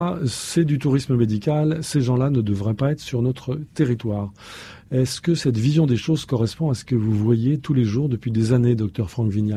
c'est du tourisme médical, ces gens-là ne devraient pas être sur notre territoire. Est-ce que cette vision des choses correspond à ce que vous voyez tous les jours depuis des années, docteur Franck Vignal ?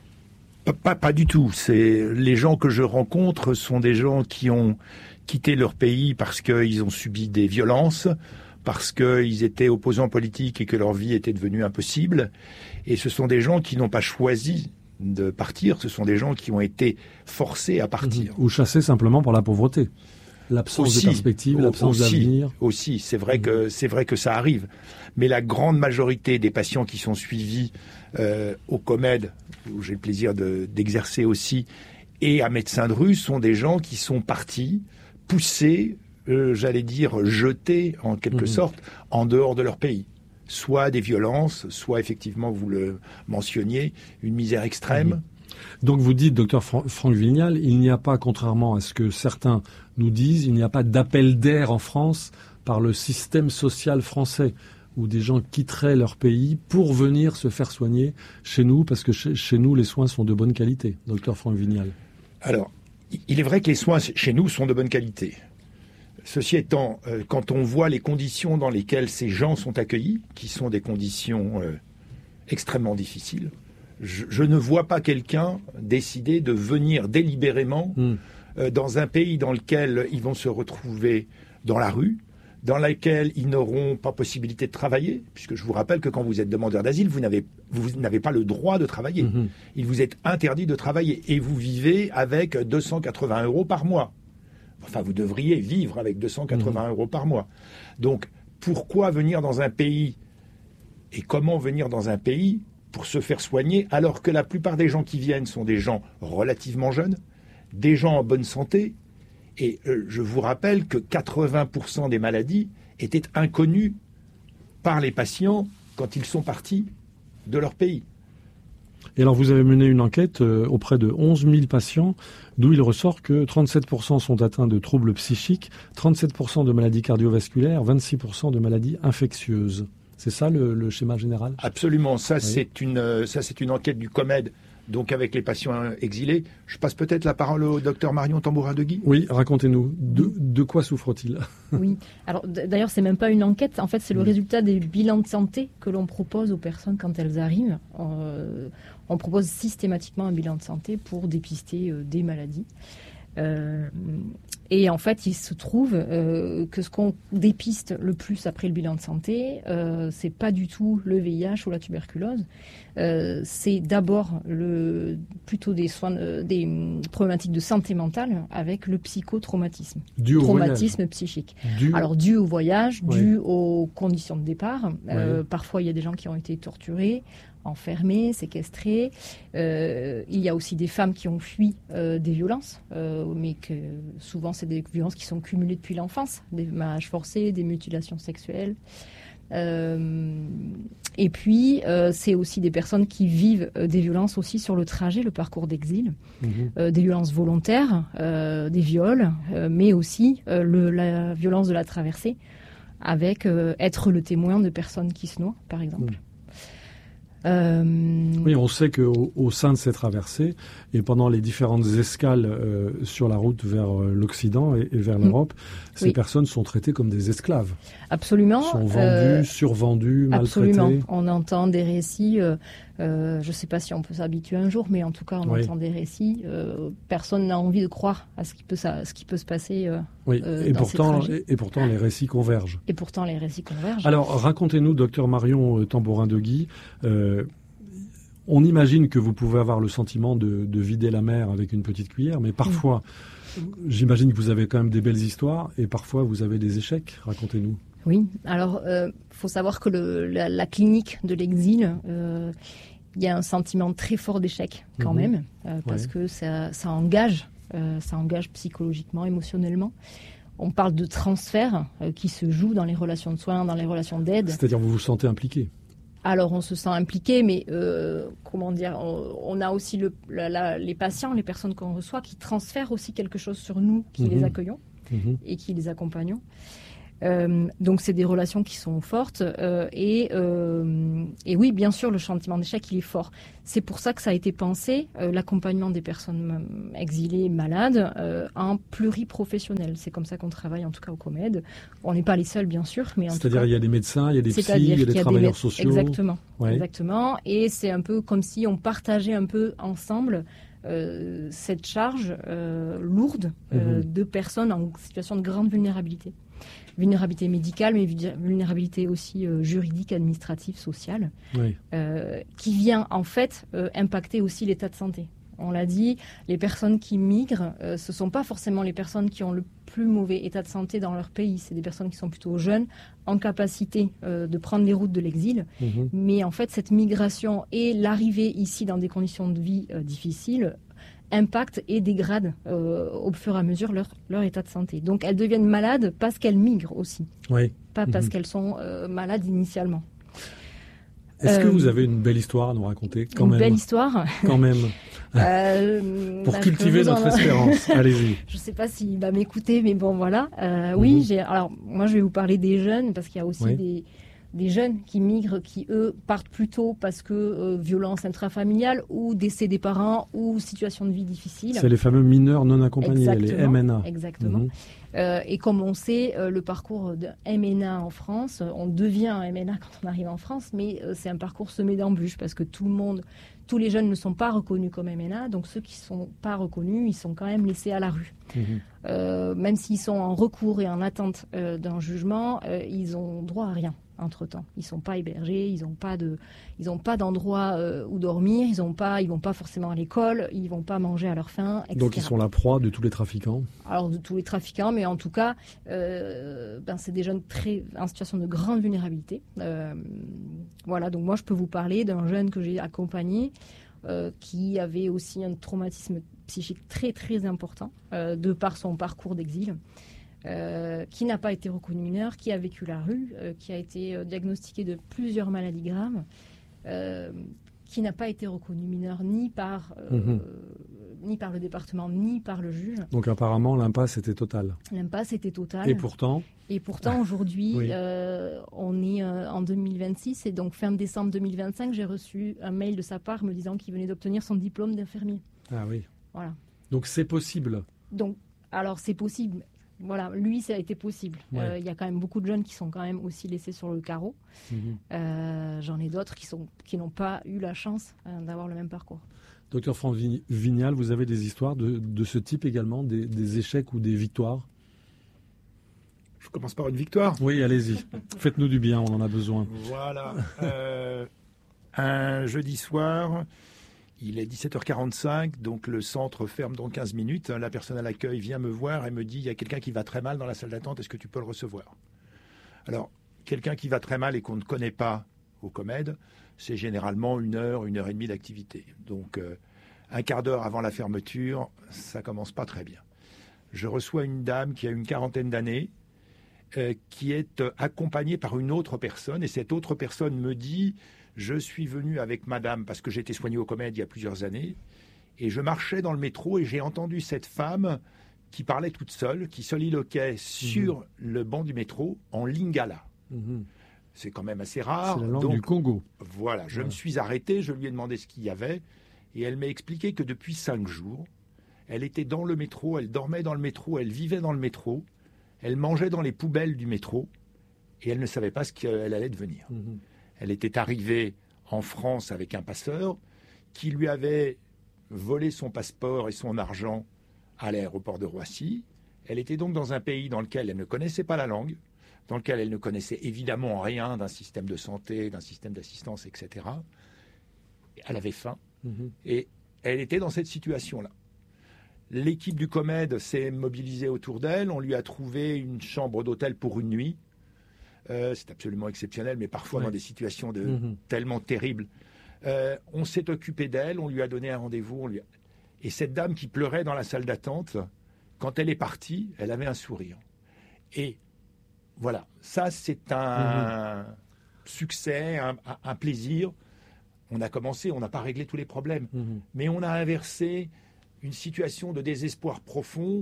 Pas du tout. Les gens que je rencontre sont des gens qui ont quitté leur pays parce qu'ils ont subi des violences, parce qu'ils étaient opposants politiques et que leur vie était devenue impossible. Et ce sont des gens qui n'ont pas choisi de partir, ce sont des gens qui ont été forcés à partir. Ou chassés simplement par la pauvreté. L'absence de perspective, l'absence d'avenir. Aussi, c'est vrai que ça arrive. Mais la grande majorité des patients qui sont suivis au COMED, où j'ai le plaisir d'exercer aussi, et à Médecins de rue, sont des gens qui sont partis, poussés, jetés en quelque sorte, en dehors de leur pays. Soit des violences, soit effectivement, vous le mentionniez, une misère extrême. Donc vous dites, docteur Franck Vignal, il n'y a pas, contrairement à ce que certains nous disent, il n'y a pas d'appel d'air en France par le système social français, où des gens quitteraient leur pays pour venir se faire soigner chez nous, parce que chez nous, les soins sont de bonne qualité, docteur Franck Vignal. Alors, il est vrai que les soins chez nous sont de bonne qualité. Ceci étant, quand on voit les conditions dans lesquelles ces gens sont accueillis, qui sont des conditions extrêmement difficiles, je ne vois pas quelqu'un décider de venir délibérément dans un pays dans lequel ils vont se retrouver dans la rue, dans lequel ils n'auront pas possibilité de travailler, puisque je vous rappelle que quand vous êtes demandeur d'asile, vous n'avez pas le droit de travailler. Il vous est interdit de travailler et vous vivez avec 280 € par mois. Enfin, vous devriez vivre avec 280 € par mois. Donc, pourquoi venir dans un pays et comment venir dans un pays pour se faire soigner alors que la plupart des gens qui viennent sont des gens relativement jeunes, des gens en bonne santé, et je vous rappelle que 80% des maladies étaient inconnues par les patients quand ils sont partis de leur pays. Et alors vous avez mené une enquête auprès de 11 000 patients, d'où il ressort que 37% sont atteints de troubles psychiques, 37% de maladies cardiovasculaires, 26% de maladies infectieuses. C'est ça le schéma général ? Absolument, ça c'est une enquête du COMED, donc avec les patients exilés. Je passe peut-être la parole au docteur Marion Tambourin-Deguy. Oui, racontez-nous, de quoi souffre-t-il ? Oui, alors d'ailleurs c'est même pas une enquête, en fait c'est le résultat des bilans de santé que l'on propose aux personnes quand elles arrivent. On propose systématiquement un bilan de santé pour dépister des maladies. Et en fait, il se trouve que ce qu'on dépiste le plus après le bilan de santé, c'est pas du tout le VIH ou la tuberculose. C'est d'abord plutôt des problématiques de santé mentale avec le psychotraumatisme, traumatisme psychique. Alors dû au voyage, dû aux conditions de départ. Parfois, il y a des gens qui ont été torturés, enfermés, séquestrés. Il y a aussi des femmes qui ont fui des violences, mais que souvent c'est des violences qui sont cumulées depuis l'enfance, des mariages forcés, des mutilations sexuelles. Et puis c'est aussi des personnes qui vivent des violences aussi sur le trajet, le parcours d'exil, des violences volontaires, des viols, mais aussi la violence de la traversée, avec être le témoin de personnes qui se noient, par exemple. Oui, on sait qu'au sein de ces traversées, et pendant les différentes escales sur la route vers l'Occident et vers l'Europe, ces personnes sont traitées comme des esclaves. Absolument. Sont vendues, survendues, maltraitées. Absolument. On entend des récits, je ne sais pas si on peut s'habituer un jour, mais en tout cas on entend des récits. Personne n'a envie de croire à ce qui peut se passer et pourtant les récits convergent. Alors racontez-nous, docteur Marion Tambourin-Deguy, on imagine que vous pouvez avoir le sentiment de vider la mer avec une petite cuillère, mais parfois, j'imagine que vous avez quand même des belles histoires, et parfois vous avez des échecs. Racontez-nous. Oui, alors faut savoir que la clinique de l'exil, il y a un sentiment très fort d'échec quand même, parce que ça engage psychologiquement, émotionnellement. On parle de transfert qui se joue dans les relations de soins, dans les relations d'aide. C'est-à-dire vous vous sentez impliqué ? Alors on se sent impliqué, mais on a aussi les patients, les personnes qu'on reçoit qui transfèrent aussi quelque chose sur nous, qui les accueillons et qui les accompagnons. Donc c'est des relations qui sont fortes et oui, bien sûr, le sentiment d'échec, il est fort. C'est pour ça que ça a été pensé, l'accompagnement des personnes exilées, malades, en pluriprofessionnel. C'est comme ça qu'on travaille, en tout cas au COMED. On n'est pas les seuls, bien sûr, mais c'est-à-dire il y a des médecins, il y a des psys, il y a des travailleurs sociaux. Exactement. Et c'est un peu comme si on partageait un peu ensemble cette charge lourde de personnes en situation de grande vulnérabilité. Vulnérabilité médicale, mais vulnérabilité aussi juridique, administrative, sociale, qui vient en fait impacter aussi l'état de santé. On l'a dit, les personnes qui migrent, ce ne sont pas forcément les personnes qui ont le plus mauvais état de santé dans leur pays. C'est des personnes qui sont plutôt jeunes, en capacité de prendre les routes de l'exil. Mais en fait, cette migration et l'arrivée ici dans des conditions de vie difficiles impactent et dégradent au fur et à mesure leur état de santé. Donc elles deviennent malades parce qu'elles migrent aussi, pas parce qu'elles sont malades initialement. Est-ce que vous avez une belle histoire à nous raconter quand même? Une belle histoire quand même. Pour cultiver notre espérance. Allez-y. Je ne sais pas s'il va m'écouter, mais bon, voilà. Oui, alors moi je vais vous parler des jeunes, parce qu'il y a aussi des jeunes qui migrent, qui eux partent plus tôt parce que violence intrafamiliale ou décès des parents ou situation de vie difficile. C'est les fameux mineurs non accompagnés, les MNA. Exactement. Et comme on sait, le parcours de MNA en France, on devient un MNA quand on arrive en France, mais c'est un parcours semé d'embûches parce que tous les jeunes ne sont pas reconnus comme MNA, donc ceux qui ne sont pas reconnus, ils sont quand même laissés à la rue. Même s'ils sont en recours et en attente d'un jugement, ils ont droit à rien. Entre-temps, ils sont pas hébergés, ils ont pas d'endroit où dormir, ils vont pas forcément à l'école, ils vont pas manger à leur faim, etc. Donc ils sont la proie de tous les trafiquants. Alors de tous les trafiquants, mais en tout cas, c'est des jeunes en situation de grande vulnérabilité. Voilà, donc moi je peux vous parler d'un jeune que j'ai accompagné qui avait aussi un traumatisme psychique très très important de par son parcours d'exil. Qui n'a pas été reconnu mineur, qui a vécu la rue, qui a été diagnostiqué de plusieurs maladies graves, qui n'a pas été reconnu mineur ni par le département, ni par le juge. Donc apparemment, l'impasse était totale. L'impasse était totale. Et pourtant aujourd'hui, on est en 2026, et donc fin décembre 2025, j'ai reçu un mail de sa part me disant qu'il venait d'obtenir son diplôme d'infirmier. Ah oui. Voilà. Donc c'est possible. Alors c'est possible. Voilà, lui, ça a été possible. Il y a quand même beaucoup de jeunes qui sont quand même aussi laissés sur le carreau. J'en ai d'autres qui n'ont pas eu la chance d'avoir le même parcours. Docteur Franck Vignal, vous avez des histoires de ce type également, des échecs ou des victoires? Je commence par une victoire. Oui, allez-y. Faites-nous du bien, on en a besoin. Voilà. Un jeudi soir... Il est 17h45, donc le centre ferme dans 15 minutes. La personne à l'accueil vient me voir et me dit « Il y a quelqu'un qui va très mal dans la salle d'attente, est-ce que tu peux le recevoir ?» Alors, quelqu'un qui va très mal et qu'on ne connaît pas au COMED, c'est généralement 1 heure, 1 heure et demie d'activité. Donc, un quart d'heure avant la fermeture, ça commence pas très bien. Je reçois une dame qui a une quarantaine d'années, qui est accompagnée par une autre personne, et cette autre personne me dit... Je suis venu avec madame parce que j'étais soigné au COMED il y a plusieurs années et je marchais dans le métro et j'ai entendu cette femme qui parlait toute seule, qui soliloquait sur le banc du métro en lingala. C'est quand même assez rare. C'est la langue du Congo. Voilà, je me suis arrêté, je lui ai demandé ce qu'il y avait et elle m'a expliqué que depuis 5 jours, elle était dans le métro, elle dormait dans le métro, elle vivait dans le métro, elle mangeait dans les poubelles du métro et elle ne savait pas ce qu'elle allait devenir. Elle était arrivée en France avec un passeur qui lui avait volé son passeport et son argent à l'aéroport de Roissy. Elle était donc dans un pays dans lequel elle ne connaissait pas la langue, dans lequel elle ne connaissait évidemment rien d'un système de santé, d'un système d'assistance, etc. Elle avait faim et elle était dans cette situation-là. L'équipe du COMED s'est mobilisée autour d'elle. On lui a trouvé une chambre d'hôtel pour une nuit. C'est absolument exceptionnel, mais parfois dans des situations tellement terribles. On s'est occupé d'elle, on lui a donné un rendez-vous. Et cette dame qui pleurait dans la salle d'attente, quand elle est partie, elle avait un sourire. Et voilà, ça c'est un succès, un plaisir. On a commencé, on n'a pas réglé tous les problèmes, mais on a inversé une situation de désespoir profond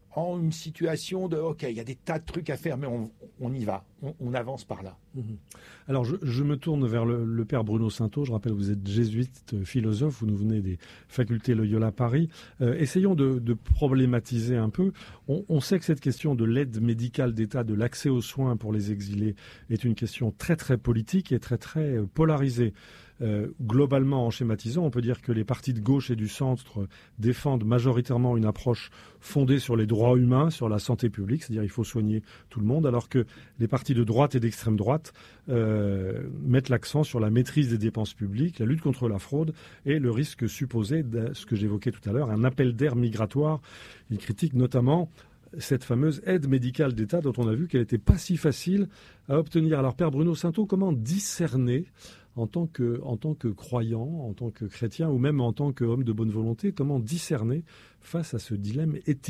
en une situation de OK, il y a des tas de trucs à faire, mais on y va, on avance par là. Alors je me tourne vers le père Bruno Sainteau. Je rappelle, vous êtes jésuite, philosophe, vous nous venez des facultés Loyola Paris. Essayons de problématiser un peu. On sait que cette question de l'aide médicale d'État, de l'accès aux soins pour les exilés, est une question très très politique et très très polarisée. Globalement, en schématisant, on peut dire que les partis de gauche et du centre défendent majoritairement une approche fondée sur les droits humains, sur la santé publique, c'est-à-dire il faut soigner tout le monde, alors que les partis de droite et d'extrême droite mettent l'accent sur la maîtrise des dépenses publiques, la lutte contre la fraude et le risque supposé de ce que j'évoquais tout à l'heure, un appel d'air migratoire. Ils critiquent notamment cette fameuse aide médicale d'État dont on a vu qu'elle n'était pas si facile à obtenir. Alors, Père Bruno Sainteau, comment discerner en tant que croyant, en tant que chrétien ou même en tant qu'homme de bonne volonté, comment discerner face à ce dilemme éthique ?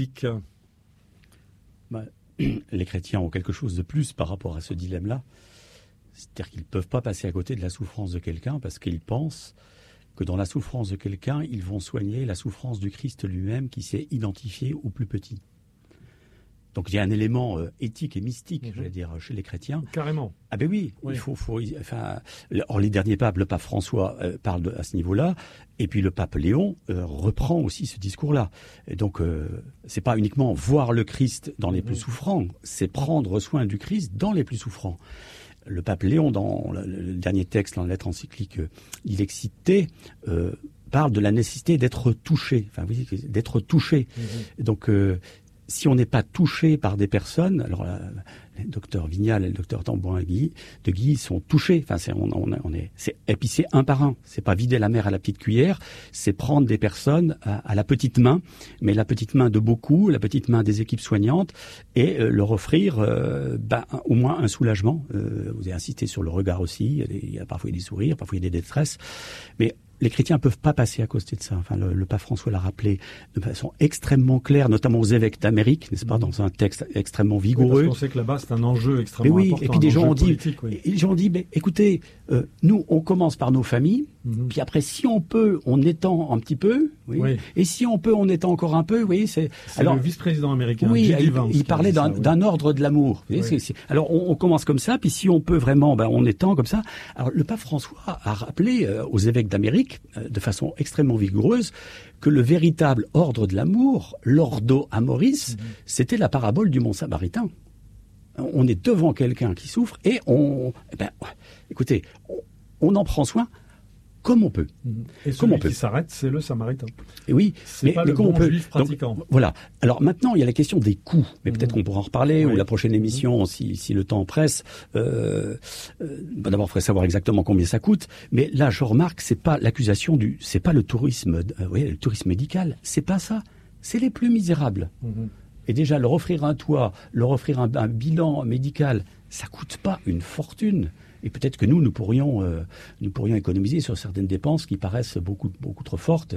Les chrétiens ont quelque chose de plus par rapport à ce dilemme-là. C'est-à-dire qu'ils ne peuvent pas passer à côté de la souffrance de quelqu'un parce qu'ils pensent que dans la souffrance de quelqu'un, ils vont soigner la souffrance du Christ lui-même qui s'est identifié au plus petit. Donc il y a un élément éthique et mystique, je vais dire, chez les chrétiens. Carrément. Ah ben oui. Il faut or les derniers papes, le pape François parle à ce niveau-là, et puis le pape Léon reprend aussi ce discours-là. Et donc c'est pas uniquement voir le Christ dans les plus souffrants, c'est prendre soin du Christ dans les plus souffrants. Le pape Léon, dans le dernier texte, dans la lettre encyclique Il Excité, parle de la nécessité d'être touché. Enfin, oui, d'être touché. Donc si on n'est pas touché par des personnes, alors le docteur Vignal et le docteur Tambourin de Guy sont touchés. Enfin, et puis c'est un par un. C'est pas vider la mer à la petite cuillère, c'est prendre des personnes à la petite main, mais la petite main de beaucoup, la petite main des équipes soignantes, et leur offrir au moins un soulagement. Vous avez insisté sur le regard aussi. Il y a parfois des sourires, parfois il y a des détresses, mais les chrétiens ne peuvent pas passer à côté de ça. Enfin, le pape François l'a rappelé de façon extrêmement claire, notamment aux évêques d'Amérique, n'est-ce pas, dans un texte extrêmement vigoureux. Oui, parce qu'on sait que là-bas, c'est un enjeu extrêmement important. Et puis des gens ont dit, écoutez, nous, on commence par nos familles, puis après, si on peut, on étend un petit peu, et si on peut, on étend encore un peu, c'est alors le vice-président américain. Oui, il parlait d'un ordre de l'amour. Alors, on commence comme ça, puis si on peut vraiment, on étend comme ça. Alors, le pape François a rappelé aux évêques d'Amérique, de façon extrêmement vigoureuse, que le véritable ordre de l'amour, l'ordo amoris, c'était la parabole du Mont Samaritain. On est devant quelqu'un qui souffre et écoutez, on en prend soin comme on peut. Et celui qui s'arrête, c'est le Samaritain. Et oui, c'est pas le bon juif pratiquant. Donc, voilà. Alors maintenant, il y a la question des coûts. Mais peut-être qu'on pourra en reparler, ou la prochaine émission, si le temps presse. D'abord, il faudrait savoir exactement combien ça coûte. Mais là, je remarque, c'est pas l'accusation c'est pas le tourisme, le tourisme médical. C'est pas ça. C'est les plus misérables. Et déjà, leur offrir un toit, leur offrir un bilan médical, ça coûte pas une fortune. Et peut-être que nous pourrions économiser sur certaines dépenses qui paraissent beaucoup trop fortes,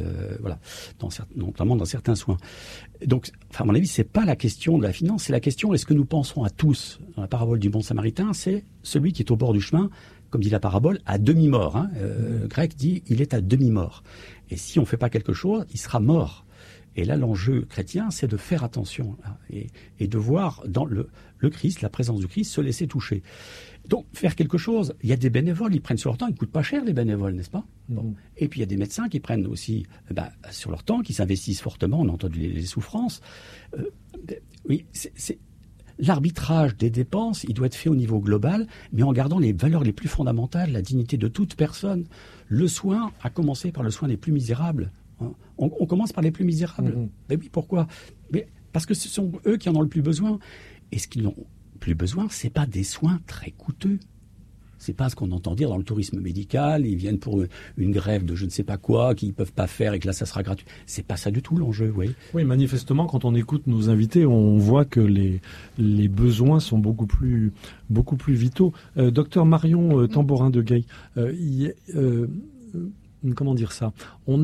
notamment dans certains soins. Donc, à mon avis, c'est pas la question de la finance, c'est la question est-ce que nous pensons à tous. Dans la parabole du bon Samaritain, c'est celui qui est au bord du chemin, comme dit la parabole, à demi-mort. Le grec dit il est à demi-mort. Et si on fait pas quelque chose, il sera mort. Et là, l'enjeu chrétien, c'est de faire attention et de voir dans le Christ, la présence du Christ, se laisser toucher. Donc, faire quelque chose, il y a des bénévoles, ils prennent sur leur temps, ils ne coûtent pas cher les bénévoles, n'est-ce pas ? Et puis il y a des médecins qui prennent aussi sur leur temps, qui s'investissent fortement, on a entendu les souffrances. C'est l'arbitrage des dépenses, il doit être fait au niveau global, mais en gardant les valeurs les plus fondamentales, la dignité de toute personne. Le soin, à commencer par le soin des plus misérables. On commence par les plus misérables. Mais oui, pourquoi ? Parce que ce sont eux qui en ont le plus besoin. Et ce qu'ils n'ont plus besoin, c'est pas des soins très coûteux. C'est pas ce qu'on entend dire dans le tourisme médical. Ils viennent pour une grève de je ne sais pas quoi qu'ils peuvent pas faire et que là ça sera gratuit. C'est pas ça du tout l'enjeu, oui. Oui, manifestement, quand on écoute nos invités, on voit que les besoins sont beaucoup plus vitaux. Docteur Marion Tambourin de Guy, comment dire ça ?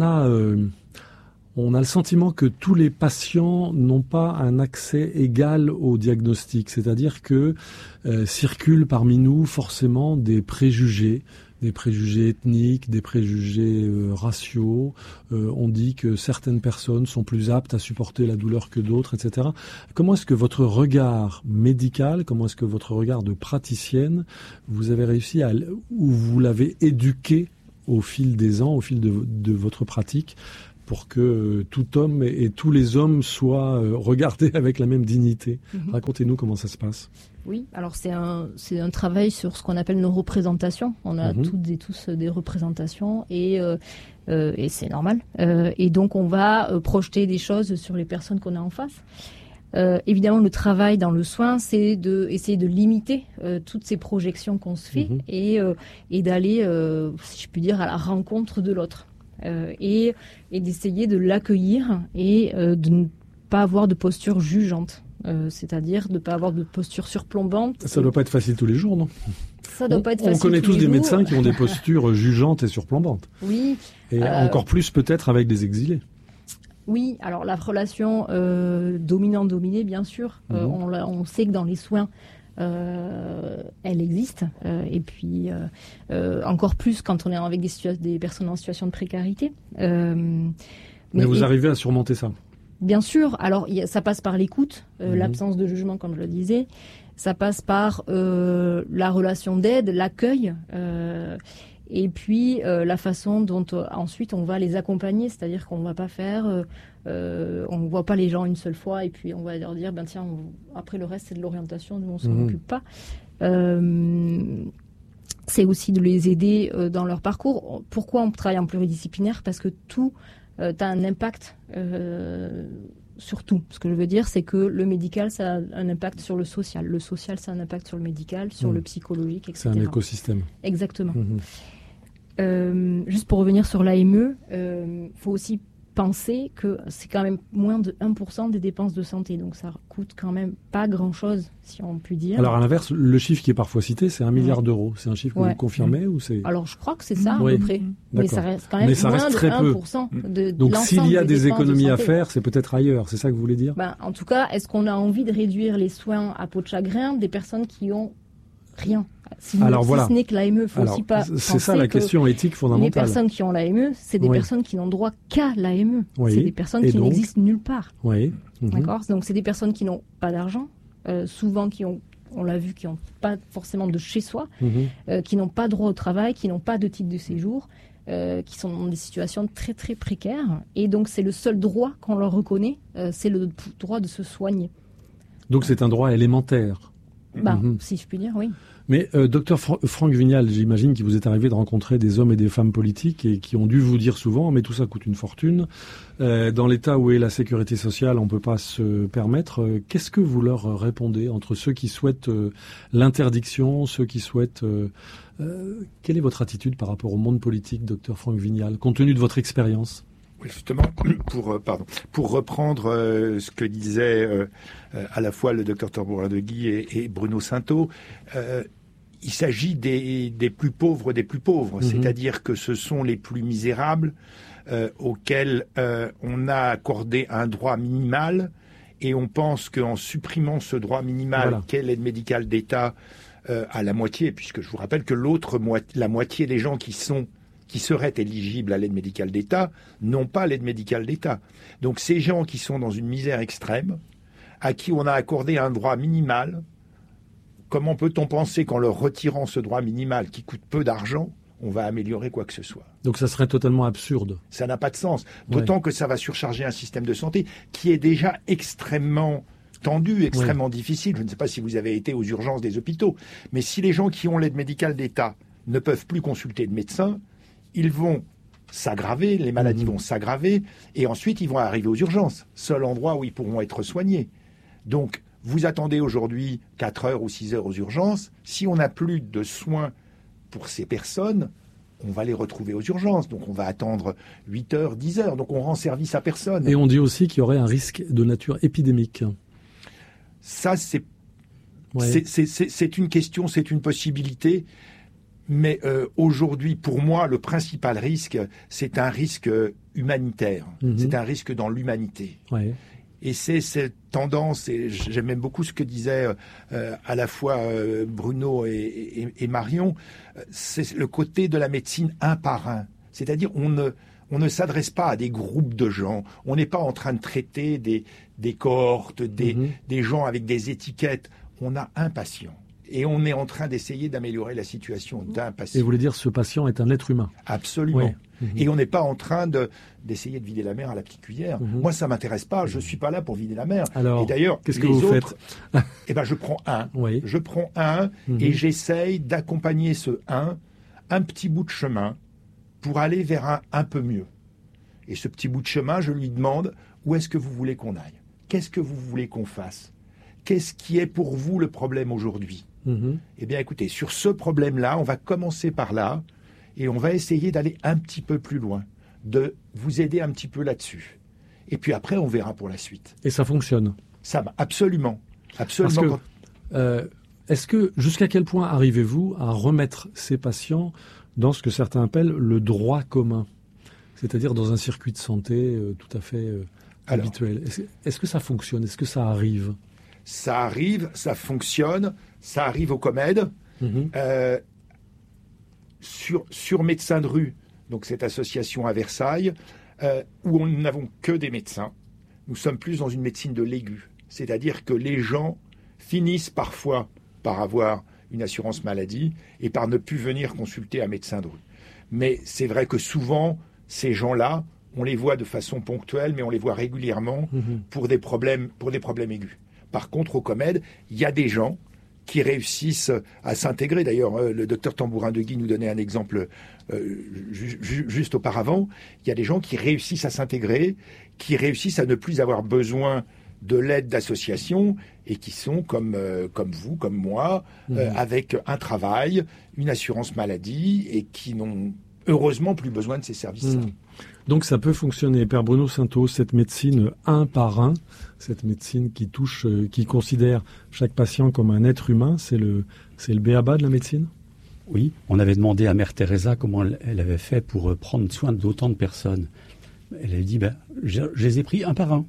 On a le sentiment que tous les patients n'ont pas un accès égal au diagnostic, c'est-à-dire que circulent parmi nous forcément des préjugés des préjugés ethniques, des préjugés raciaux. On dit que certaines personnes sont plus aptes à supporter la douleur que d'autres, etc. Comment est-ce que votre regard médical, comment est-ce que votre regard de praticienne, vous avez réussi ou vous l'avez éduqué au fil des ans, au fil de votre pratique, pour que tout homme et tous les hommes soient regardés avec la même dignité. Racontez-nous comment ça se passe. Oui, alors c'est un travail sur ce qu'on appelle nos représentations. On a toutes et tous des représentations et c'est normal. Et donc on va projeter des choses sur les personnes qu'on a en face. Évidemment, le travail dans le soin, c'est d'essayer de limiter toutes ces projections qu'on se fait et d'aller, si je puis dire, à la rencontre de l'autre. Et d'essayer de l'accueillir et de ne pas avoir de posture jugeante, c'est-à-dire de ne pas avoir de posture surplombante. Ça ne doit pas être facile tous les jours, non ? Ça doit pas être facile. On connaît tous des médecins qui ont des postures jugeantes et surplombantes. Oui. Et encore plus peut-être avec des exilés. Oui, alors la relation dominant-dominé, bien sûr, on sait que dans les soins, elle existe, et puis encore plus quand on est avec des personnes en situation de précarité. Mais vous arrivez à surmonter ça ? Bien sûr. Alors ça passe par l'écoute, l'absence de jugement, comme je le disais. Ça passe par la relation d'aide, l'accueil, et puis la façon dont ensuite on va les accompagner, c'est-à-dire qu'on ne va pas faire, on ne voit pas les gens une seule fois et puis on va leur dire, ben tiens, après le reste c'est de l'orientation, nous on s'en occupe pas. C'est aussi de les aider dans leur parcours. Pourquoi on travaille en pluridisciplinaire ? Parce que tout a un impact sur tout. Ce que je veux dire, c'est que le médical, ça a un impact sur le social. Le social, ça a un impact sur le médical, sur le psychologique, etc. C'est un écosystème. Exactement. Juste pour revenir sur l'AME, faut aussi penser que c'est quand même moins de 1% des dépenses de santé. Donc ça coûte quand même pas grand-chose, si on peut dire. Alors à l'inverse, le chiffre qui est parfois cité, c'est 1 milliard d'euros. C'est un chiffre que vous confirmez ou c'est... Alors je crois que c'est ça à peu près. Mais ça reste quand même moins très de 1% de Donc s'il y a des économies de à faire, c'est peut-être ailleurs. C'est ça que vous voulez dire ? En tout cas, est-ce qu'on a envie de réduire les soins à peau de chagrin des personnes qui ont rien ? Si ce n'est que l'AME, il faut aussi pas c'est ça la question éthique fondamentale. Les personnes qui ont l'AME, c'est des personnes qui n'ont droit qu'à l'AME. C'est des personnes qui n'existent nulle part. D'accord ? Donc c'est des personnes qui n'ont pas d'argent, souvent on l'a vu, qui n'ont pas forcément de chez soi, qui n'ont pas droit au travail, qui n'ont pas de titre de séjour, qui sont dans des situations très très précaires. Et donc c'est le seul droit qu'on leur reconnaît, c'est le droit de se soigner. Donc c'est un droit élémentaire. Si je puis dire, oui. Mais docteur Franck Vignal, j'imagine qu'il vous est arrivé de rencontrer des hommes et des femmes politiques et qui ont dû vous dire souvent, mais tout ça coûte une fortune. Dans l'état où est la sécurité sociale, on ne peut pas se permettre. Qu'est-ce que vous leur répondez entre ceux qui souhaitent l'interdiction, ceux qui souhaitent... quelle est votre attitude par rapport au monde politique, docteur Franck Vignal, compte tenu de votre expérience ? Oui, justement, pour reprendre ce que disaient à la fois le docteur Tambourin-Deguy et Bruno Sainteau, il s'agit des plus pauvres des plus pauvres, c'est-à-dire que ce sont les plus misérables auxquels on a accordé un droit minimal et on pense qu'en supprimant ce droit minimal qu'est l'aide médicale d'État à la moitié, puisque je vous rappelle que la moitié des gens qui seraient éligibles à l'aide médicale d'État n'ont pas l'aide médicale d'État. Donc ces gens qui sont dans une misère extrême, à qui on a accordé un droit minimal, comment peut-on penser qu'en leur retirant ce droit minimal qui coûte peu d'argent, on va améliorer quoi que ce soit ? Donc ça serait totalement absurde. Ça n'a pas de sens. D'autant que ça va surcharger un système de santé qui est déjà extrêmement tendu, extrêmement difficile. Je ne sais pas si vous avez été aux urgences des hôpitaux, mais si les gens qui ont l'aide médicale d'État ne peuvent plus consulter de médecin, ils vont s'aggraver, les maladies vont s'aggraver, et ensuite ils vont arriver aux urgences, seul endroit où ils pourront être soignés. Donc, vous attendez aujourd'hui 4 heures ou 6 heures aux urgences. Si on n'a plus de soins pour ces personnes, on va les retrouver aux urgences. Donc, on va attendre 8 heures, 10 heures. Donc, on rend service à personne. Et on dit aussi qu'il y aurait un risque de nature épidémique. Ça, c'est une question, c'est une possibilité. Mais aujourd'hui, pour moi, le principal risque, c'est un risque humanitaire. C'est un risque dans l'humanité. Et c'est cette tendance, et j'aime même beaucoup ce que disaient à la fois Bruno et Marion, c'est le côté de la médecine un par un. C'est-à-dire on ne s'adresse pas à des groupes de gens, on n'est pas en train de traiter des cohortes, des gens avec des étiquettes. On a un patient. Et on est en train d'essayer d'améliorer la situation d'un patient. Et vous voulez dire ce patient est un être humain? Absolument. Ouais. Et on n'est pas en train d'essayer de vider la mer à la petite cuillère. Moi, ça m'intéresse pas. Je suis pas là pour vider la mer. Alors, et d'ailleurs, qu'est-ce que vous faites? Eh ben, je prends un. Oui. Je prends un et j'essaye d'accompagner ce un petit bout de chemin pour aller vers un peu mieux. Et ce petit bout de chemin, je lui demande où est-ce que vous voulez qu'on aille? Qu'est-ce que vous voulez qu'on fasse? Qu'est-ce qui est pour vous le problème aujourd'hui? Eh bien, écoutez, sur ce problème-là, on va commencer par là. Et on va essayer d'aller un petit peu plus loin, de vous aider un petit peu là-dessus. Et puis après, on verra pour la suite. Et ça fonctionne? Ça va, absolument. Absolument. Est-ce que, jusqu'à quel point arrivez-vous à remettre ces patients dans ce que certains appellent le droit commun? C'est-à-dire dans un circuit de santé tout à fait habituel. Est-ce que ça fonctionne? Est-ce que ça arrive? Ça arrive, ça fonctionne, ça arrive au COMED. Sur Médecins de rue, donc cette association à Versailles, où nous n'avons que des médecins, nous sommes plus dans une médecine de l'aigu. C'est-à-dire que les gens finissent parfois par avoir une assurance maladie et par ne plus venir consulter un médecin de rue. Mais c'est vrai que souvent, ces gens-là, on les voit de façon ponctuelle, mais on les voit régulièrement pour des problèmes aigus. Par contre, au COMED, il y a des gens qui réussissent à s'intégrer. D'ailleurs, le docteur Tambourin-Deguy nous donnait un exemple juste auparavant. Il y a des gens qui réussissent à s'intégrer, qui réussissent à ne plus avoir besoin de l'aide d'associations et qui sont comme vous, comme moi, avec un travail, une assurance maladie et qui n'ont heureusement plus besoin de ces services-là. Donc ça peut fonctionner. Père Bruno Sainteau, cette médecine un par un, cette médecine qui touche, qui considère chaque patient comme un être humain, c'est le b.a.-ba de la médecine? Oui, on avait demandé à Mère Teresa comment elle avait fait pour prendre soin d'autant de personnes. Elle a dit, je les ai pris un par un.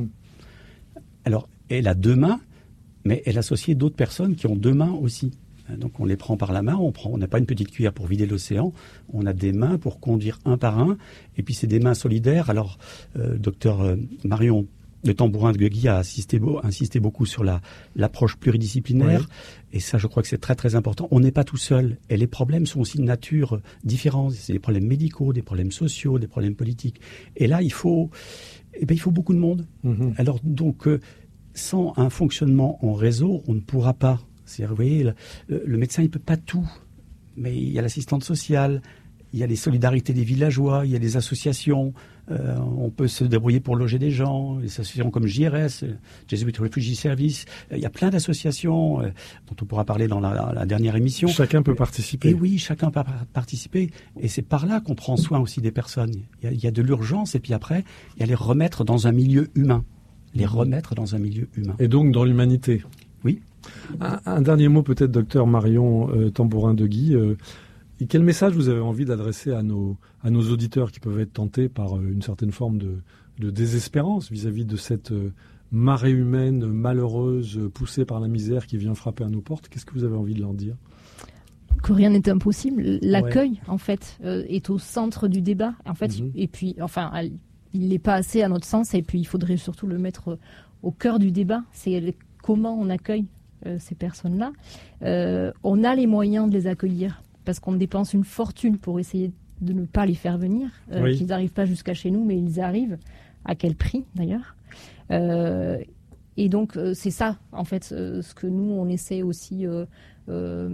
Alors, elle a deux mains, mais elle associait d'autres personnes qui ont deux mains aussi. Donc on les prend par la main, on n'a pas une petite cuillère pour vider l'océan, on a des mains pour conduire un par un, et puis c'est des mains solidaires. Alors, docteur Marion de Tambourin-Deguy a insisté beaucoup sur l'approche pluridisciplinaire, et ça je crois que c'est très très important. On n'est pas tout seul, et les problèmes sont aussi de nature différente. C'est des problèmes médicaux, des problèmes sociaux, des problèmes politiques. Et là, il faut beaucoup de monde. Alors donc, sans un fonctionnement en réseau, on ne pourra pas. C'est-à-dire, vous voyez, le médecin, il peut pas tout. Mais il y a l'assistante sociale, il y a les solidarités des villageois, il y a les associations. On peut se débrouiller pour loger des gens. Les associations comme JRS, Jesuit Refugee Service. Il y a plein d'associations dont on pourra parler dans la dernière émission. Chacun peut participer. Et oui, chacun peut participer. Et c'est par là qu'on prend soin aussi des personnes. Il y a de l'urgence et puis après, il y a les remettre dans un milieu humain. Les remettre dans un milieu humain. Et donc dans l'humanité. Oui. Un dernier mot peut-être, docteur Marion Tambourin-Deguy. Quel message vous avez envie d'adresser à nos auditeurs qui peuvent être tentés par une certaine forme de désespérance vis-à-vis de cette marée humaine malheureuse poussée par la misère qui vient frapper à nos portes? Qu'est-ce que vous avez envie de leur dire? Que rien n'est impossible. L'accueil, en fait, est au centre du débat. En fait, et puis, enfin, il n'est pas assez à notre sens. Et puis, il faudrait surtout le mettre au cœur du débat. C'est comment on accueille ces personnes-là. On a les moyens de les accueillir parce qu'on dépense une fortune pour essayer de ne pas les faire venir, qu'ils n'arrivent pas jusqu'à chez nous, mais ils arrivent. À quel prix, d'ailleurs? Et donc, c'est ça, en fait, ce que nous, on essaie aussi de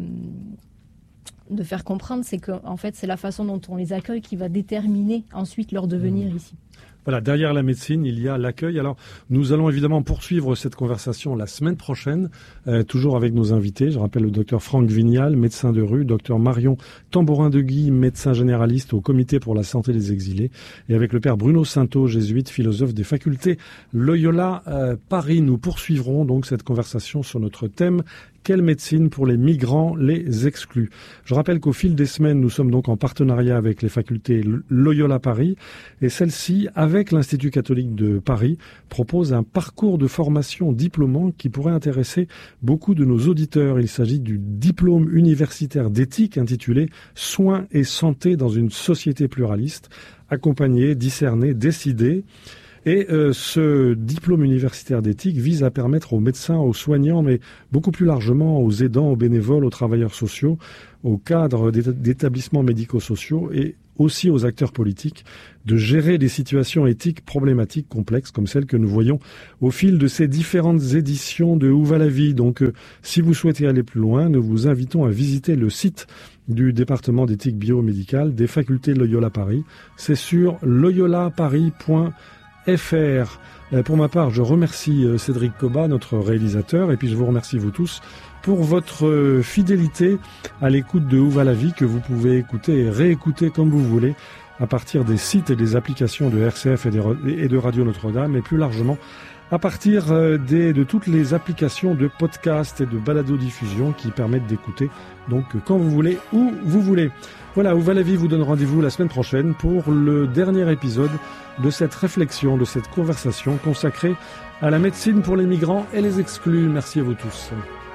faire comprendre, c'est que, en fait, c'est la façon dont on les accueille qui va déterminer ensuite leur devenir ici. Voilà, derrière la médecine, il y a l'accueil. Alors, nous allons évidemment poursuivre cette conversation la semaine prochaine, toujours avec nos invités. Je rappelle le docteur Franck Vignal, médecin de rue, docteur Marion Tambourin-Deguy, médecin généraliste au Comité pour la santé des exilés, et avec le père Bruno Sainteau, jésuite, philosophe des facultés Loyola Paris. Nous poursuivrons donc cette conversation sur notre thème Quelle médecine pour les migrants, les exclus? Je rappelle qu'au fil des semaines, nous sommes donc en partenariat avec les facultés Loyola Paris et celle-ci, avec l'Institut catholique de Paris, propose un parcours de formation diplômant qui pourrait intéresser beaucoup de nos auditeurs. Il s'agit du diplôme universitaire d'éthique intitulé « Soins et santé dans une société pluraliste ». Accompagner, discerner, décider. Et ce diplôme universitaire d'éthique vise à permettre aux médecins, aux soignants, mais beaucoup plus largement aux aidants, aux bénévoles, aux travailleurs sociaux, aux cadres d'établissements médico-sociaux et aussi aux acteurs politiques de gérer des situations éthiques problématiques complexes comme celles que nous voyons au fil de ces différentes éditions de Où va la vie. Donc si vous souhaitez aller plus loin, nous vous invitons à visiter le site du département d'éthique biomédicale des facultés Loyola Paris. C'est sur loyolaparis.fr. Pour ma part, je remercie Cédric Cobat, notre réalisateur, et puis je vous remercie vous tous pour votre fidélité à l'écoute de Où va la vie, que vous pouvez écouter et réécouter comme vous voulez à partir des sites et des applications de RCF et de Radio Notre-Dame, et plus largement à partir de toutes les applications de podcast et de balado-diffusion qui permettent d'écouter donc quand vous voulez, où vous voulez. Voilà, Où va la vie vous donne rendez-vous la semaine prochaine pour le dernier épisode de cette réflexion, de cette conversation consacrée à la médecine pour les migrants et les exclus. Merci à vous tous.